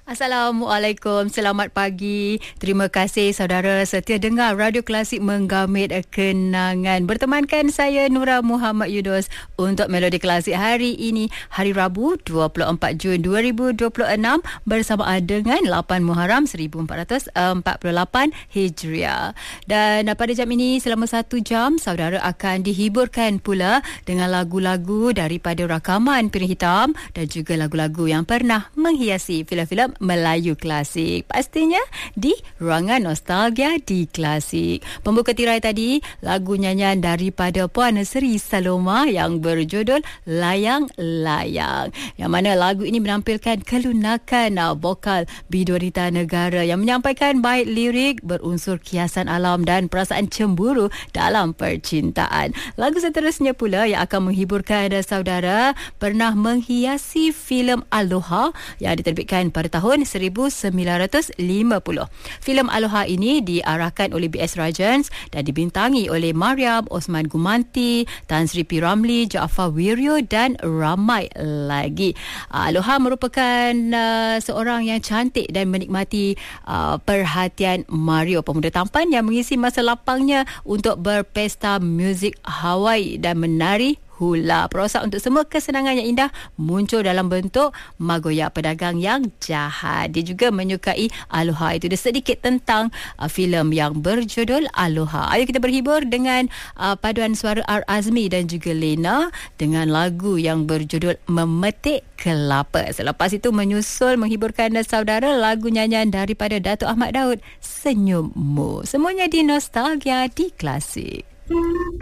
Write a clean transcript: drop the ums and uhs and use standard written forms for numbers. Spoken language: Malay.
Assalamualaikum, selamat pagi. Terima kasih saudara setia dengar Radio Klasik Menggamit Kenangan. Bertemankan saya Nura Muhammad Yudus untuk Melodi Klasik hari ini, hari Rabu 24 Jun 2026 bersamaan dengan 8 Muharram 1448 Hijriah. Dan pada jam ini selama 1 jam saudara akan dihiburkan pula dengan lagu-lagu daripada rakaman Piring Hitam dan juga lagu-lagu yang pernah menghiasi filem-filem Melayu klasik. Pastinya di Ruangan Nostalgia di Klasik. Pembuka tirai tadi lagu nyanyian daripada Puan Sri Saloma yang berjudul Layang Layang. Yang mana lagu ini menampilkan kelunakan vokal bidwanita negara yang menyampaikan bait lirik berunsur kiasan alam dan perasaan cemburu dalam percintaan. Lagu seterusnya pula yang akan menghiburkan saudara pernah menghiasi filem Aloha yang diterbitkan pada tahun 1950. Filem Aloha ini diarahkan oleh B.S. Rajans dan dibintangi oleh Mariam, Osman Gumanti, Tan Sri P. Ramli, Jaafar Wiryo dan ramai lagi. Aloha merupakan seorang yang cantik dan menikmati perhatian Mario, pemuda tampan yang mengisi masa lapangnya untuk berpesta muzik Hawaii dan menari hula. Perosak untuk semua kesenangan yang indah muncul dalam bentuk magoyak pedagang yang jahat. Dia juga menyukai Aloha itu. Dia sedikit tentang filem yang berjudul Aloha. Ayo kita berhibur dengan paduan suara R. Azmi dan juga Lena dengan lagu yang berjudul Memetik Kelapa. Selepas itu menyusul menghiburkan saudara lagu nyanyian daripada Datuk Ahmad Daud, Senyummu. Semuanya di Nostalgia di Klasik.